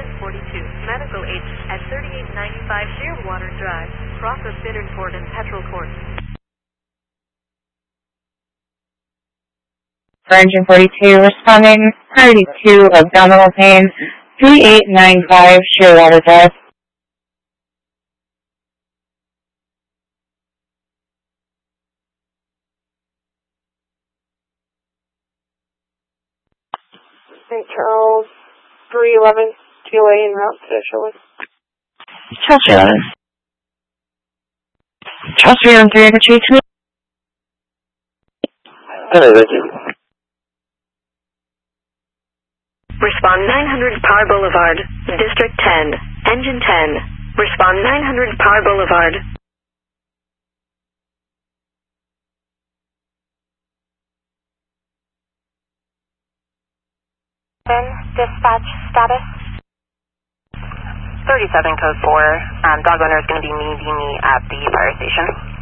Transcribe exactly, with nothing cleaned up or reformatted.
Engine forty-two, medical aid at thirty-eight ninety-five Shearwater Drive, cross of Bitternford and Petrol Court. For Engine forty-two, responding thirty-two, abdominal pain, thirty-eight ninety-five Shearwater Drive. Saint Charles, three eleven, T L A en route to Sherwood. Charles three eleven. Charles three eleven, three eight two. Hello, thank you. Respond nine hundred Power Boulevard, District ten, Engine ten. Respond nine hundred Power Boulevard. Dispatch status. thirty-seven code four. Um, dog owner is going to be meeting me at the fire station.